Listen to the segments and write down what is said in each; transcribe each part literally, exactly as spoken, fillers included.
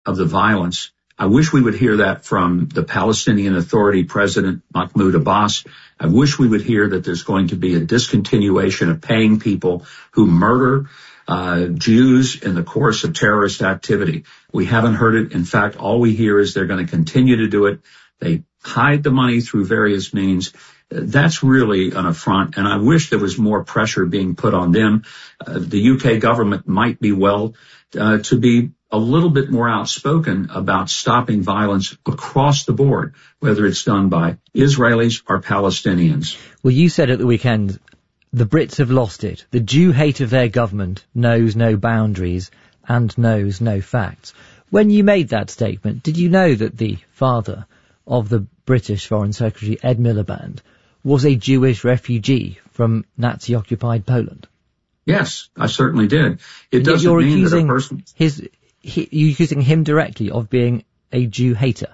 of the violence. I wish we would hear that from the Palestinian Authority President Mahmoud Abbas. I wish we would hear that there's going to be a discontinuation of paying people who murder uh, Jews in the course of terrorist activity. We haven't heard it. In fact, all we hear is they're going to continue to do it. They hide the money through various means. That's really an affront, and I wish there was more pressure being put on them. Uh, the U K government might be well uh, to be a little bit more outspoken about stopping violence across the board, whether it's done by Israelis or Palestinians. Well, you said at the weekend, the Brits have lost it. The Jew hate of their government knows no boundaries and knows no facts. When you made that statement, did you know that the father of the British Foreign Secretary, Ed Miliband, was a Jewish refugee from Nazi-occupied Poland? Yes, I certainly did. It doesn't you're mean accusing that a person... his, he, you're accusing him directly of being a Jew hater.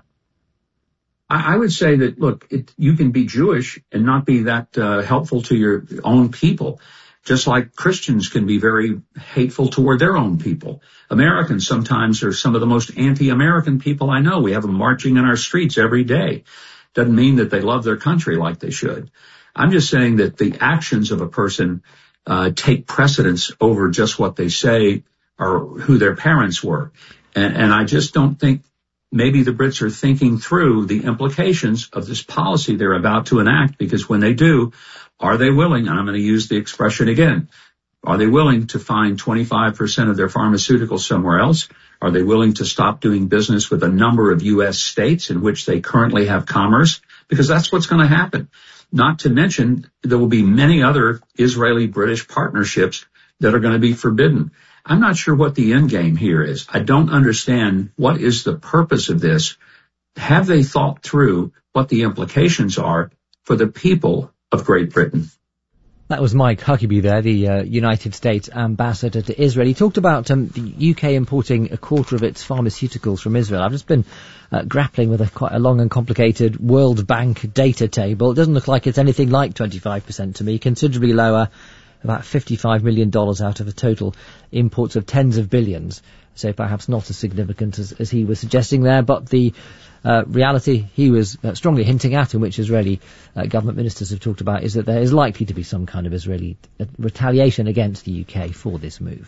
I, I would say that, look, it, you can be Jewish and not be that uh, helpful to your own people, just like Christians can be very hateful toward their own people. Americans sometimes are some of the most anti-American people I know. We have them marching in our streets every day. Doesn't mean that they love their country like they should. I'm just saying that the actions of a person uh, take precedence over just what they say or who their parents were. And, and I just don't think maybe the Brits are thinking through the implications of this policy they're about to enact, because when they do, are they willing, and I'm going to use the expression again, are they willing to find twenty-five percent of their pharmaceuticals somewhere else? Are they willing to stop doing business with a number of U S states in which they currently have commerce? Because that's what's going to happen. Not to mention, there will be many other Israeli-British partnerships that are going to be forbidden. I'm not sure what the end game here is. I don't understand what is the purpose of this. Have they thought through what the implications are for the people of Great Britain? That was Mike Huckabee there, the uh, United States ambassador to Israel. He talked about um, the U K importing a quarter of its pharmaceuticals from Israel. I've just been uh, grappling with a quite a long and complicated World Bank data table. It doesn't look like it's anything like twenty-five percent to me, considerably lower, about fifty-five million dollars out of a total imports of tens of billions. So perhaps not as significant as, as he was suggesting there, but the uh, reality he was uh, strongly hinting at, and which Israeli uh, government ministers have talked about, is that there is likely to be some kind of Israeli uh, retaliation against the U K for this move.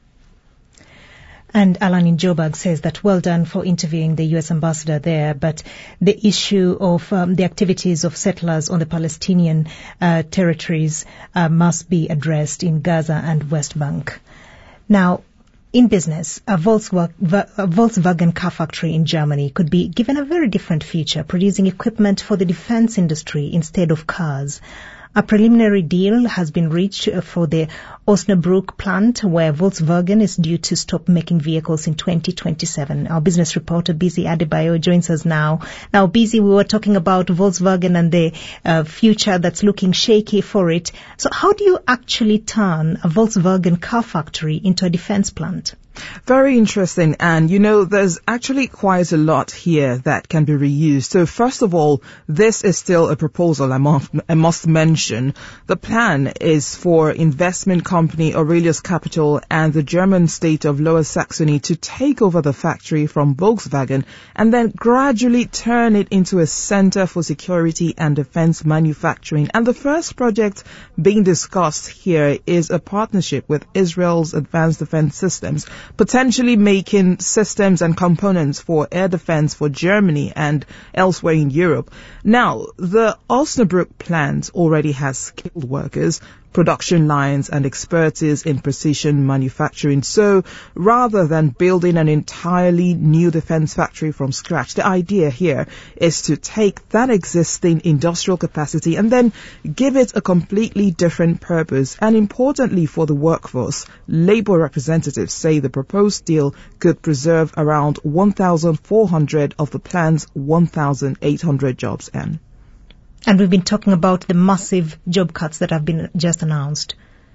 And Alan in Joburg says that well done for interviewing the U S ambassador there, but the issue of um, the activities of settlers on the Palestinian uh, territories uh, must be addressed in Gaza and West Bank. Now, in business, a Volkswagen, a Volkswagen car factory in Germany could be given a very different future, producing equipment for the defense industry instead of cars. A preliminary deal has been reached for the Osnabrück plant, where Volkswagen is due to stop making vehicles in twenty twenty-seven. Our business reporter, Bizi Adebayo, joins us now. Now, Bizi, we were talking about Volkswagen and the uh, future that's looking shaky for it. So how do you actually turn a Volkswagen car factory into a defense plant? Very interesting. And, you know, there's actually quite a lot here that can be reused. So first of all, this is still a proposal, I must, I must mention. The plan is for investment company Aurelius Capital and the German state of Lower Saxony to take over the factory from Volkswagen and then gradually turn it into a center for security and defense manufacturing. And the first project being discussed here is a partnership with Israel's Advanced Defense Systems, potentially making systems and components for air defense for Germany and elsewhere in Europe. Now, the Osnabrück plant already has skilled workers, production lines and expertise in precision manufacturing. So rather than building an entirely new defense factory from scratch, the idea here is to take that existing industrial capacity and then give it a completely different purpose. And importantly for the workforce, labor representatives say the proposed deal could preserve around one thousand four hundred of the plant's one thousand eight hundred jobs. And And we've been talking about the massive job cuts that have been just announced.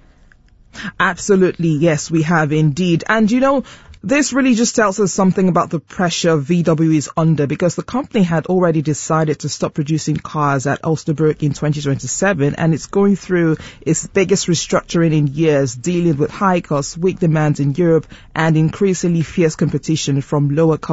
Absolutely, yes, we have indeed. And, you know, this really just tells us something about the pressure V W is under, because the company had already decided to stop producing cars at Osnabrück in twenty twenty-seven, and it's going through its biggest restructuring in years, dealing with high costs, weak demands in Europe, and increasingly fierce competition from lower cost